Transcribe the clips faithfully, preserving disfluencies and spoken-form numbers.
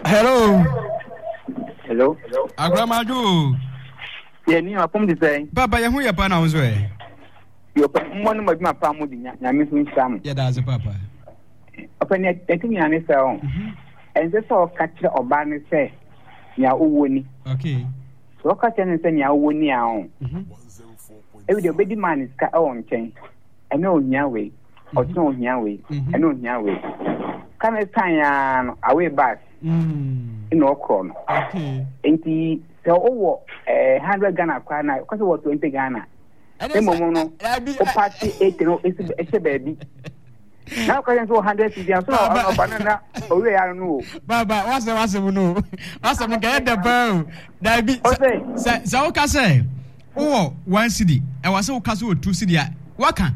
Hello. Hello. Agramaju. Yeah, ni apom di say. Papa, ya hu ya pa na wo so e. Yo pa mo no ma pa mo di nya nya mi sun sam. Ya da ze papa. Papa ni etimi ane say on. Enze so ka kire oba ni say nya owo ni. Okay. So ka kire ni say nya owo ni a on. Mhm. Ebi de obedi man is ka on chen. Ene ohia we. Otun ohia we. Ene ohia we. Kan e tan ya no away back. Mm. Ino okro no. Okay. Enti so owo eh one hundred Ghana kwa na kwa so twenty Ghana. Emo mo no. O party eight no ese ese baby. Na kwa so one hundred cedi so no banana o we ya no. Baba, what's the what's the no? What's the get the bow? That be say say o ka say. Oh, one cedi. E was say o ka say two cedi. What can?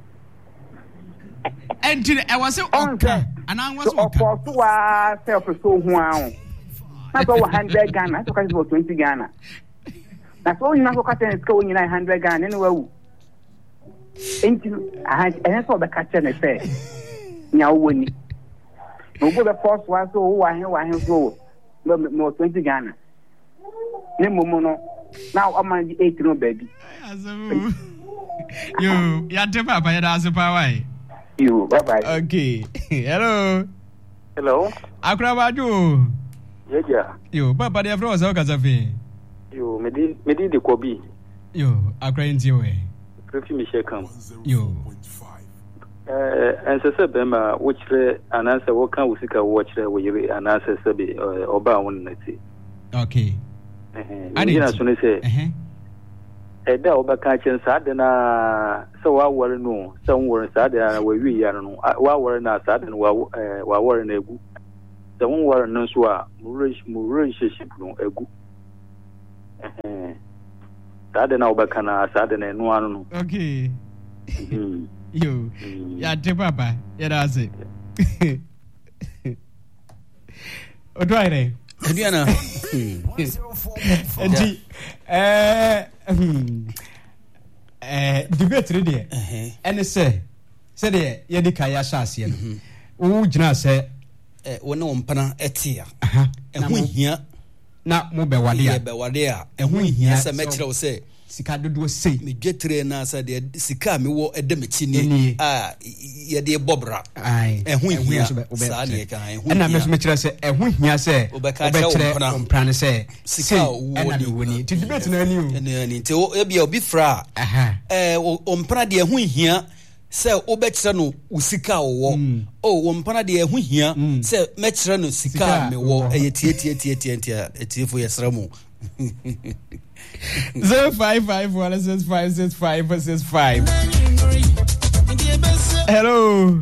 Enti e was say o ka. And I was o for to wa self so hu an. Na so one hundred Ghana, so ka so twenty Ghana. Na so nyina so ka ten ska nyina one hundred Ghana ne wawu. Enti ah ene so be ka che ne say. Nya wo ni. No go be force one so wa hen wa hen so. No twenty Ghana. Ne momo no. Now I'm on the eight no baby. Yo, ya te papa ya da so pa wai. You, bye bye. Okay. Hello. Hello. Akrabaju. Yeah. Yo, papa de afro so kasa fe. Yo, me di me di de kobi. Yo, akra nti we. Prefi mi shekam. Yo. Eh, ense be ma wo kire ananse wo kan usika wo kire wo yire ananse se be oba won nati. Okay. Eh, ani na so ne se. Eh. Eh da oba ka chen sa de na se wa wore no, se wore sa de na wa wi ya no. Wa wore na sa de no wa wa wore na egu. Se won wore no so a mu mu relationship no egu. Eh. Sa de na oba kana sa de na no anu no. Okay. Mhm. Yo, ya te papa, ya da se. O do ire. Adriana. Enti eh eh debate re de. Eh. Ene se se de ye di kai asase no. Wo gina se Eh wona wompana etia. aha. Ehu hia Na mo be wade ya a. be wade a Ehu hia se mekire wo se sika dodo sei. me dwetre na sa de sika me wo edemichi Ni. ni a ye de bobra. Ai. Ehu hia so be sa ne ka ehu. na me so me kire se ehu hia se Obeka kire ompran se sika wo ni woni. Ti debate na ani o. Ene ani te o bia obi fra. Aha. Eh ompana de ehu hia se obekire no usika wo. Oh wompana de ehu hia se mekire no sika me wo eye tie tie tie tie tie etiefo yesramu. zero five five one six five six five six five. Hello.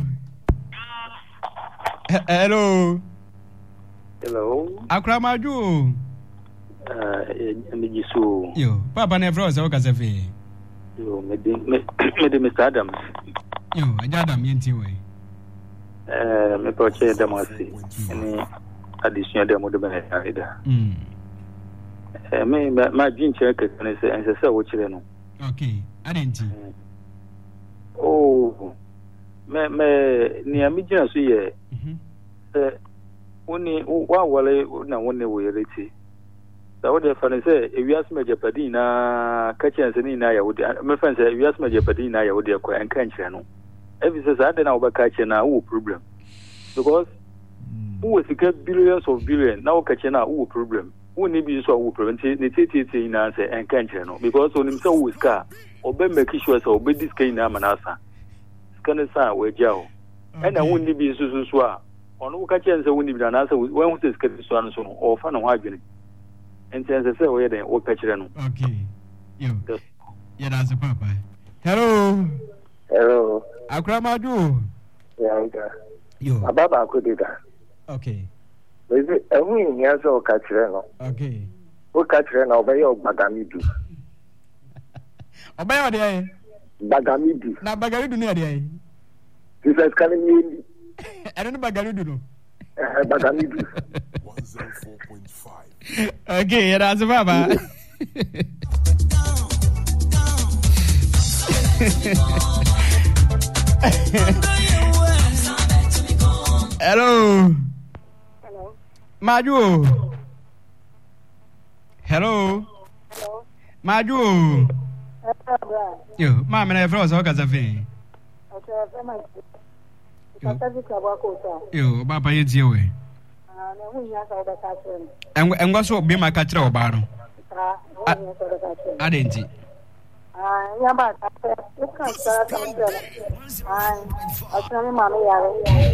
H- hello. Hello. Akramaju. Uh, me jisu. Yo, papa ne fro so kasa fe. Yo, me di me me di Mister Adams. Yo, ajada mi enti we. Eh, me po che Damasi. Ni addition de mo de ben ida. Mm. Eh, me ma jin che ke ne se ense se wo kire no. Okay, adenti. Oh. Me me ni ami jina so ye. Mhm. Eh, woni wa wale na woni wo yereti. Da wo de fa ne se ewiase me japadi na ka chense ni na ya wo de me fa se ewiase me japadi na ya wo de ko en kan kire no. Evi se sa de na wo ba ka kire na wo problem. Because who is a billions of billion now catching out who problem. Who need be so problem the T T T in answer and can't channel because on himself with car or be making sure so be this kind of manasa. Scan sa we jaw. And I wouldn't be so so on who catch and so wouldn't be an answer when we say so so or fun or arguing. And since I say we then what catch no. Okay. Yo. Yeah, that's a papa. Hello. Hello. Akramaju. Yeah, Yo. Ababa could do that. Okay. Is it a win? Yes, or catch no. Okay. What catch no by your bagamidu. Obey there. Bagamidu. Na bagaridu near there. This is calling me. I don't know bagaridu no. Bagamidu. one oh four point five. Okay, yeah, that's a papa. Hello. Hello. Hello. Maju. Hello. Hello. Maju. Yo, mama na efro so kaza fe. Yo, baba ye die we. Ah, na hu nya sa da ka chen. En engwa so be ma ka kire oba no. Ah, hu nya sa da ka chen. Adenti. Ah, ya ba ka fe. Ku kan sa ka chen. Ah, asani ma me yare.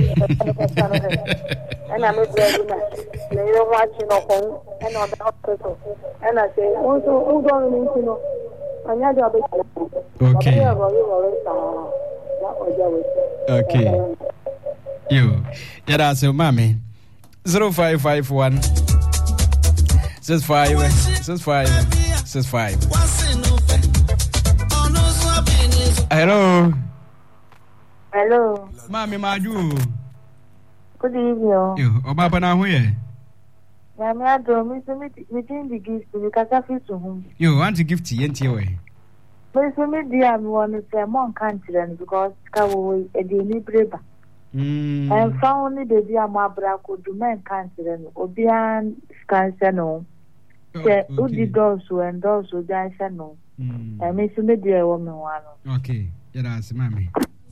Ana me bre na. Le yo wa chi no ko. Ana da hospital. Ana se, o so o do ni chi no. Anya do be. Okay. Okay. Yo, yeah, that's your mommy. Zero five five one six five six five six five. Hello. Hello. Mommy, Maju. Good evening. Yo, Obaba na hu ye. Ya me ado mi so mi mi tin di gift mi ka ka fi so hum. Yo, want to gift yenti we. Me so mi di am won say mon kan tire because ka wo e di ni breba. Mm. And found the baby am abra ko do men kan tire no obi an scan se no. Se u di dos so and dos so dan se no. Mm. I me so mi di e wo me wa no. Okay, yeah, that's mommy.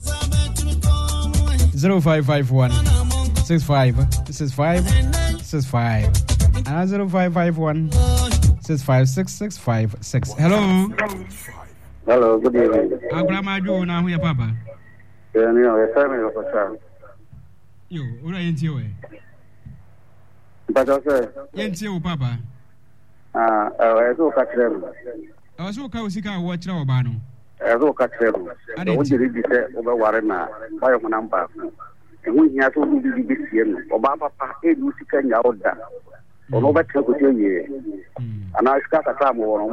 Zero five five one six five six five six five and zero five five one six five six six five six. Hello. Hello, good evening. Agora Maju na hu ya papa. Yeah, no, it's time to go for Yo, ora yenti we. But also, Yenti o papa. ah, I do catch them. I was so ka usika wo kira oba no. I do catch them. The one you did say over Warena, by your number. And we have to be this year. Obama, a music and out that. Or over to you. And I got a time